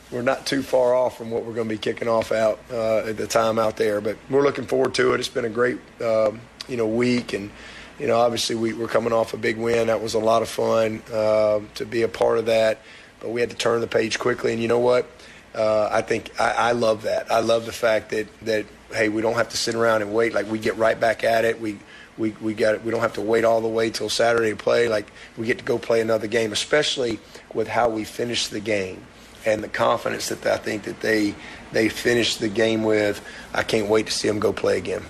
we're not too far off from what we're going to be kicking off out at the time out there. But we're looking forward to it. It's been a great, week. And, obviously we're coming off a big win. That was a lot of fun to be a part of that. But we had to turn the page quickly. And you know what? I think I love that. I love the fact that, hey, we don't have to sit around and wait. Like, we get right back at it. We got it. We don't have to wait all the way till Saturday to play. Like, we get to go play another game, especially with how we finished the game and the confidence that I think that they finished the game with. I can't wait to see them go play again.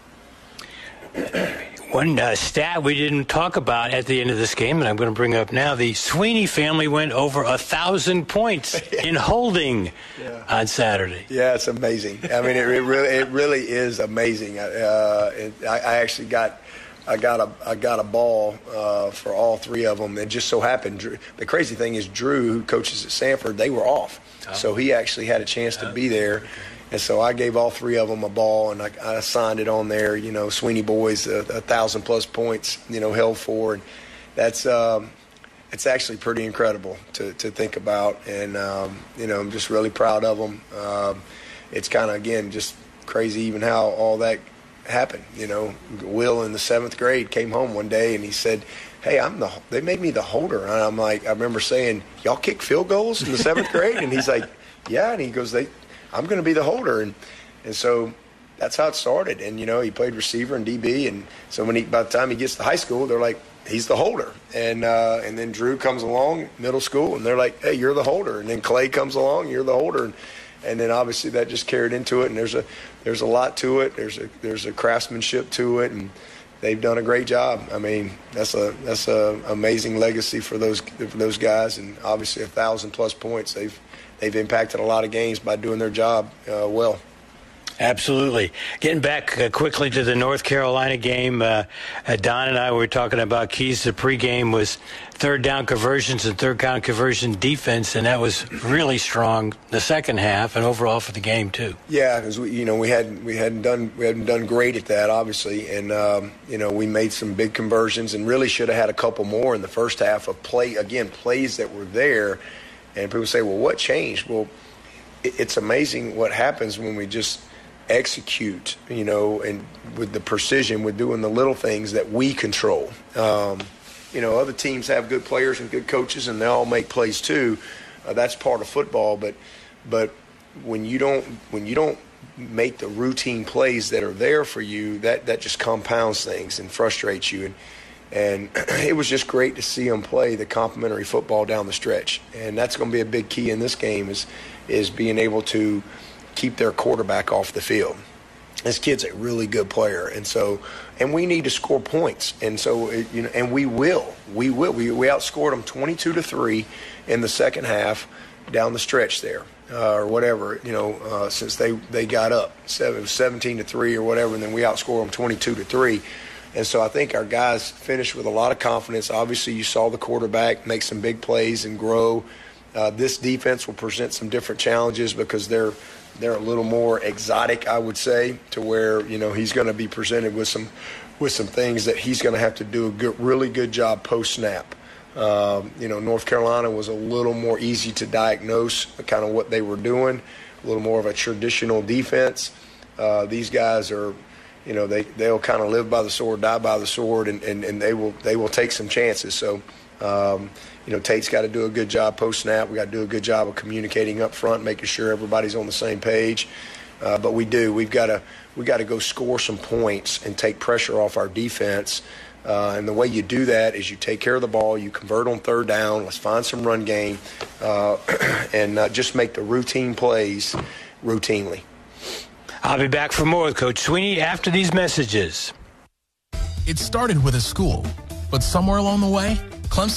One stat we didn't talk about at the end of this game, and I'm going to bring up now, the Sweeney family went over 1,000 points in holding on Saturday. Yeah, it's amazing. I mean, it really is amazing. I actually got a ball for all three of them. It just so happened, the crazy thing is Drew, who coaches at Sanford, they were off. So he actually had a chance to be there. And so I gave all three of them a ball, and I signed it on there, Sweeney boys, 1,000+ points, held for. And that's it's actually pretty incredible to think about. And, I'm just really proud of them. It's kind of, again, just crazy even how all that happened. Will in the 7th grade came home one day, and he said, hey, they made me the holder. And I'm like, I remember saying, y'all kick field goals in the 7th grade? And he's like, yeah. And he goes, I'm going to be the holder. And so that's how it started. And, he played receiver and DB. And so by the time he gets to high school, they're like, he's the holder. And then Drew comes along, middle school, and they're like, hey, you're the holder. And then Clay comes along, you're the holder. And then obviously that just carried into it. And there's a lot to it. There's a craftsmanship to it. And they've done a great job. I mean, that's a amazing legacy for those guys. And obviously 1,000+ points. They've impacted a lot of games by doing their job well. Absolutely. Getting back quickly to the North Carolina game, Don and I were talking about keys to pregame was third down conversions and third down conversion defense, and that was really strong the second half and overall for the game too. Yeah, because we hadn't done great at that, obviously, and we made some big conversions and really should have had a couple more in the first half of plays that were there. And people say, well, what changed? Well, it's amazing what happens when we just execute, and with the precision, with doing the little things that we control. Other teams have good players and good coaches, and they all make plays too. That's part of football. But when you don't make the routine plays that are there for you, that just compounds things and frustrates you. And it was just great to see them play the complementary football down the stretch. And that's going to be a big key in this game is being able to keep their quarterback off the field. This kid's a really good player. And we need to score points. And so, and we will. We outscored them 22-3 in the second half down the stretch there. Or whatever, since they got up. It was 17-3 or whatever, and then we outscored them 22-3. And so I think our guys finished with a lot of confidence. Obviously, you saw the quarterback make some big plays and grow. This defense will present some different challenges because they're a little more exotic, I would say, to where he's going to be presented with some things that he's going to have to do a really good job post snap. North Carolina was a little more easy to diagnose, kind of what they were doing, a little more of a traditional defense. These guys are. They'll kind of live by the sword, die by the sword, and they will take some chances. So, Tate's got to do a good job post-snap. We got to do a good job of communicating up front, making sure everybody's on the same page. But we do. We got to go score some points and take pressure off our defense. And the way you do that is you take care of the ball, you convert on third down, let's find some run game, and just make the routine plays routinely. I'll be back for more with Coach Sweeney after these messages. It started with a school, but somewhere along the way,